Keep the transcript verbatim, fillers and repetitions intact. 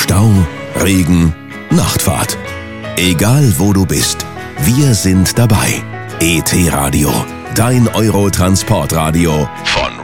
Stau, Regen, Nachtfahrt. Egal wo du bist, wir sind dabei. E T Radio, dein Euro-Transportradio von